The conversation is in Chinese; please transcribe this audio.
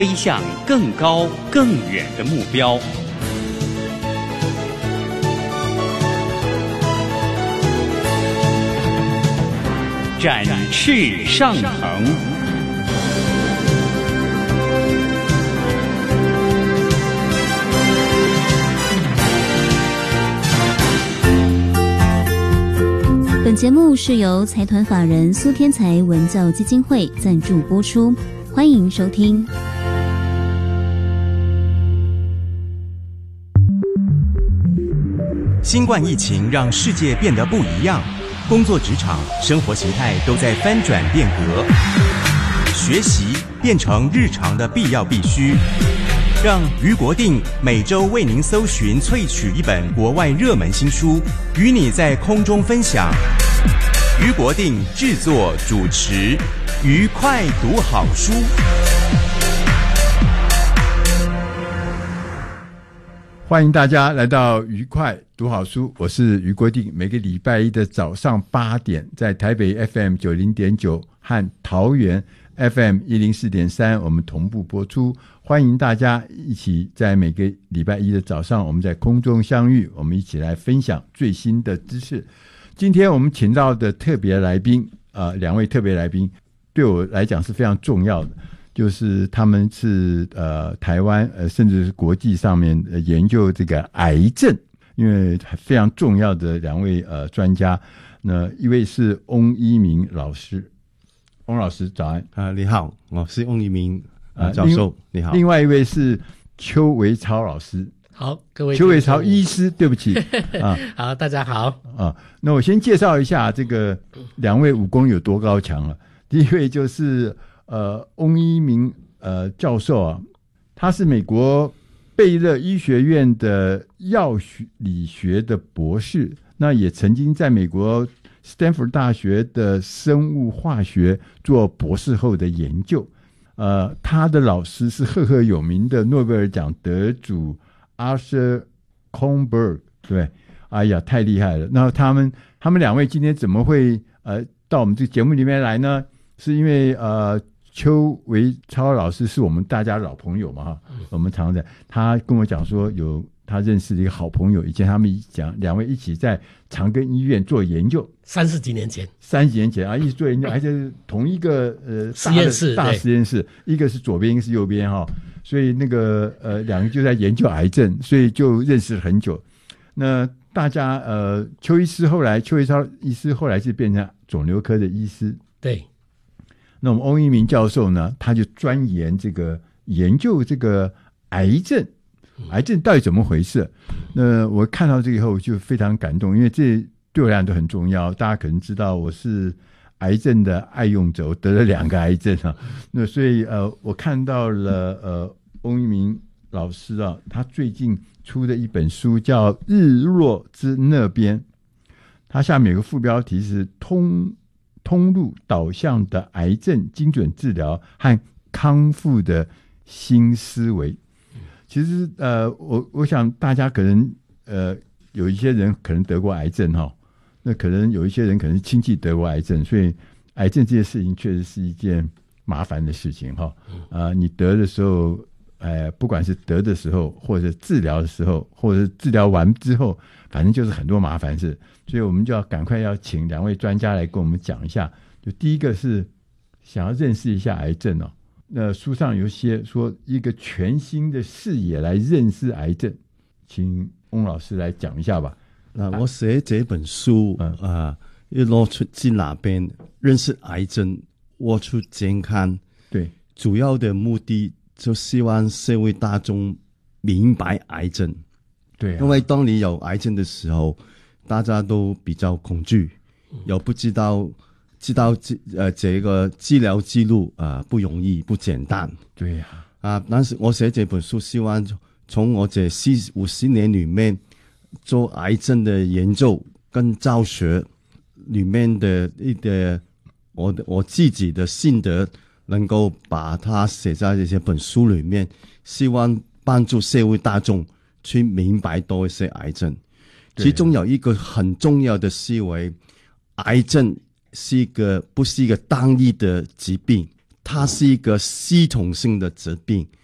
飞向更高更远的目标。展翅上腾。 本节目是由财团法人苏天才文教基金会赞助播出，欢迎收听。 新冠疫情让世界变得不一样，工作职场、生活形态都在翻转变革，学习变成日常的必要必须。让余国定每周为您搜寻萃取一本国外热门新书，与你在空中分享。余国定制作主持，愉快读好书。 欢迎大家来到愉快读好书，我是余国定。每个礼拜一的早上8点，在台北 FM 90.9和桃园 FM 104.3，我们同步播出。欢迎大家一起在每个礼拜一的早上，我们在空中相遇，我们一起来分享最新的知识。今天我们请到的特别来宾，两位特别来宾，对我来讲是非常重要的。就是他们是台湾甚至是国际上面研究这个癌症，因为非常重要的两位专家。那一位是翁一鸣老师，翁老师早安。 你好，我是翁一鸣教授，你好。 另外一位是邱维超老师。 好，各位邱维超医师，对不起好，大家好那我先介绍一下这个两位武功有多高强了。第一位就是翁一鸣教授啊，他是美国贝勒医学院的药理学的博士，那也曾经在美国斯坦福大学的生物化学做博士后的研究。他的老师是赫赫有名的诺贝尔奖得主Arthur Kornberg， 对，哎呀，太厉害了。那他们两位今天怎么会到我们这个节目里面来呢？是因为邱维超老师是我们大家老朋友嘛，我们常在，他跟我讲说有他认识的一个好朋友，以前他们两位一起在长庚医院做研究 ，30几年前啊，一起做研究，而且是同一个大实验室，一个是左边，一个是右边哈，所以那个两个就在研究癌症，所以就认识了很久。那大家邱维超医师后来是变成肿瘤科的医师， 对。 那我们翁一鸣教授呢，他就钻研研究这个癌症到底怎么回事。那我看到这个以后就非常感动，因为这对我来讲都很重要。大家可能知道我是癌症的爱用者，我得了2个癌症啊。那所以我看到了翁一鸣老师啊，他最近出的一本书叫《日落之那边》，它下面有个副标题是通路导向的癌症精准治疗和康复的新思维。其实我想大家可能有一些人可能得过癌症哈，那可能有一些人可能亲戚得过癌症，所以癌症这件事情确实是一件麻烦的事情哈。你得的时候，不管是得的时候，或者治疗的时候，或者治疗完之后，反正就是很多麻烦事。所以我们就要赶快要请两位专家来跟我们讲一下。就第一个是想要认识一下癌症哦。那书上有些说一个全新的视野来认识癌症，请翁老师来讲一下吧。 我写这本书一落出自哪边认识癌症，握出健康， 对， 主要的目的就希望社会大众明白癌症。对因为当你有癌症的时候，大家都比较恐惧，又不知道这个治疗之路不容易不简单。 对但是我写这本书希望从我这50年里面做癌症的研究跟教学里面的一点我自己的心得，能够把它写在这些本书里面，希望帮助社会大众去明白多一些癌症。其中有一个很重要的思维，癌症不是一个单一的疾病， 它是一个系统性的疾病，